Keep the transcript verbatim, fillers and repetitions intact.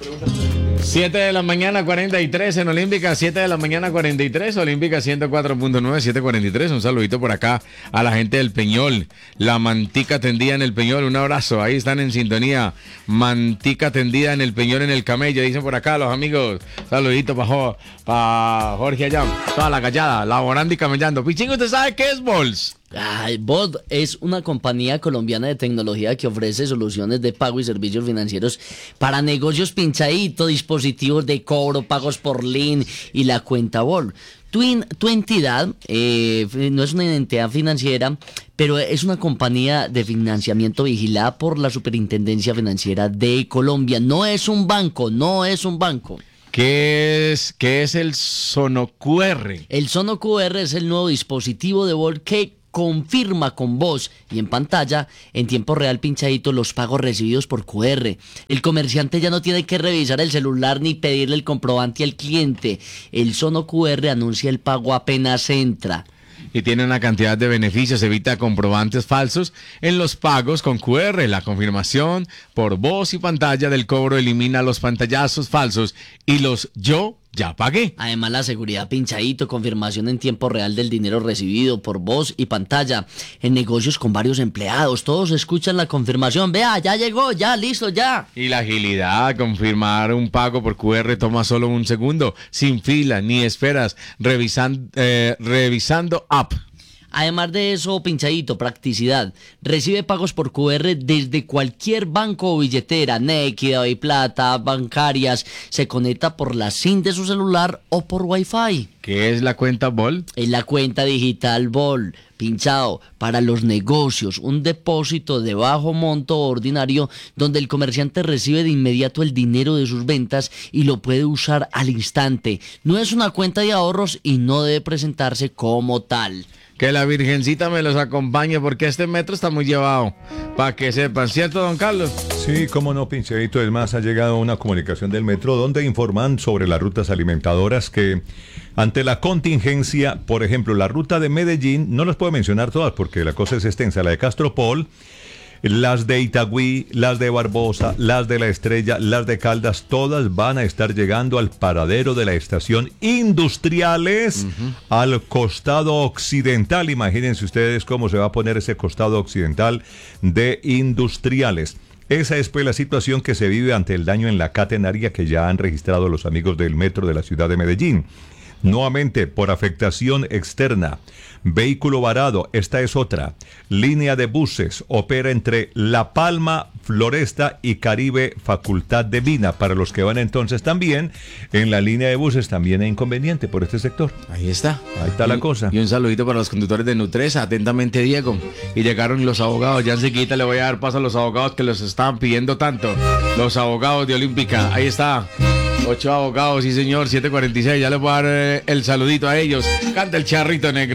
siete de la mañana, cuarenta y tres en Olímpica, siete de la mañana, cuarenta y tres, Olímpica ciento cuatro punto nueve, siete cuarenta y tres. Un saludito por acá a la gente del Peñol, la mantica tendida en el Peñol, un abrazo, ahí están en sintonía, mantica tendida en el Peñol, en el Camello, dicen por acá los amigos, saludito para pa Jorge allá, toda la callada, laborando y camellando. Pichingo, ¿usted sabe qué es Bols? Ay, Bolt es una compañía colombiana de tecnología que ofrece soluciones de pago y servicios financieros para negocios pinchadito, dispositivos de cobro, pagos por link y la cuenta Bolt. Tu, tu entidad eh, no es una entidad financiera, pero es una compañía de financiamiento vigilada por la Superintendencia Financiera de Colombia. No es un banco, no es un banco. ¿Qué es, qué es el Sono Q R? El Sono Q R es el nuevo dispositivo de Bolt que confirma con voz y en pantalla en tiempo real pinchadito los pagos recibidos por Q R. El comerciante ya no tiene que revisar el celular ni pedirle el comprobante al cliente. El Sono Q R anuncia el pago apenas entra. Y tiene una cantidad de beneficios, evita comprobantes falsos en los pagos con Q R. La confirmación por voz y pantalla del cobro elimina los pantallazos falsos y los yo ya pagué. Además, la seguridad pinchadito, confirmación en tiempo real del dinero recibido por voz y pantalla. En negocios con varios empleados, todos escuchan la confirmación. Vea, ya llegó, ya, listo, ya. Y la agilidad, confirmar un pago por Q R toma solo un segundo, sin fila ni esperas, revisan, eh, revisando app. Además de eso, pinchadito, practicidad. Recibe pagos por Q R desde cualquier banco o billetera, Nequi, Plata, bancarias. Se conecta por la SIM de su celular o por Wi-Fi. ¿Qué es la cuenta Bol? Es la cuenta digital Bol. Pinchado, para los negocios, un depósito de bajo monto ordinario donde el comerciante recibe de inmediato el dinero de sus ventas y lo puede usar al instante. No es una cuenta de ahorros y no debe presentarse como tal. Que la Virgencita me los acompañe porque este metro está muy llevado. Para que sepan, ¿cierto, don Carlos? Sí, cómo no, pinchadito. Es más, ha llegado una comunicación del metro donde informan sobre las rutas alimentadoras que ante la contingencia, por ejemplo, la ruta de Medellín, no las puedo mencionar todas porque la cosa es extensa, la de Castropol, las de Itagüí, las de Barbosa, las de La Estrella, las de Caldas, todas van a estar llegando al paradero de la estación Industriales, uh-huh, al costado occidental. Imagínense ustedes cómo se va a poner ese costado occidental de Industriales. Esa es pues la situación que se vive ante el daño en la catenaria que ya han registrado los amigos del metro de la ciudad de Medellín. Nuevamente, por afectación externa, vehículo varado, esta es otra. Línea de buses opera entre La Palma, Floresta y Caribe, Facultad de Mina. Para los que van entonces también, en la línea de buses también hay inconveniente por este sector. Ahí está. Ahí está y, la cosa. Y un saludito para los conductores de Nutresa, atentamente Diego. Y llegaron los abogados, ya enseguida le voy a dar paso a los abogados que los estaban pidiendo tanto. Los abogados de Olímpica, ahí está. Ocho abogados, sí señor, siete cuarenta y seis, ya les voy a dar eh, el saludito a ellos. Canta el charrito negro.